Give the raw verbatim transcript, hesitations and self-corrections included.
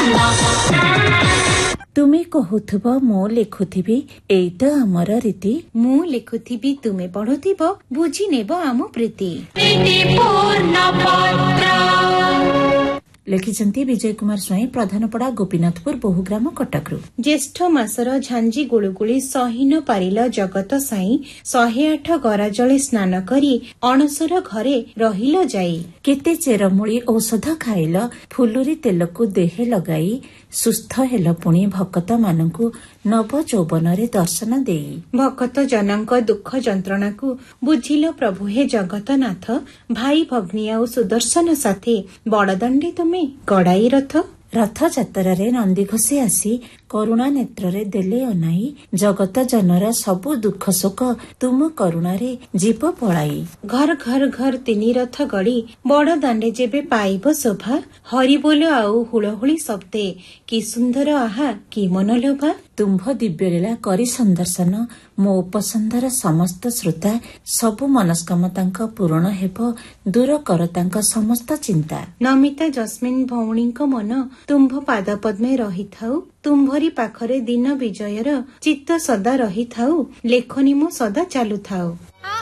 तुमे कहूथब मु लिखुथिबी एइटा हमर रीति मु लिखुथिबी तुमे पढुथिब बुझी नेब आम प्रीति। लिखिछन्ती विजय कुमार स्वाई प्रधानपड़ा गोपीनाथपुर बहुग्राम कटकरू। ज्येष्ठ मासर झांजी गुळुगुळी सही न पारिल जगत साई शहे आठ गराजळे स्नान करी अणसर घरे रहिल जाई। केते चेरमूली औषध खाइल फुलुरी तेलकु देहे लगाई सुस्थ हेल पुणी भक्त मानकु नव चौबनरे दर्शन देई। भक्त जनक दुख जंत्रणा को बुझिल प्रभु हे जगतनाथ भाई भग्नी आउ सुदर्शन साथी बड़दंडे तुमे गड़ाई रथ। रथ जात्रारे नंदी घोषे आसी करुणा नेत्ररे देले अनाई जगत जनर सबु दुख शोक तुम करुणारे जीव पलाई। घर घर घर तिनी रथ गड़ी बड़ दांडे जेबे पाइब शोभा हरि बोल आउ हुलहुली शब्दे कि सुंदर आहा कि मनलोभा। तुम्भ दिव्य लीला करी संदर्शन मो उपसंधर समस्त श्रोता सबु मनस्कामतांक पूरण हेब दूर कर तांक समस्त चिंता। नमिता जस्मिन भौणीक मन तुम्भ पाद पद्मे रही थाउ तुम्भरी पाखरे दिन विजयर चित्त सदा रही थाउ लेखनी मो सदा चालू थाउ।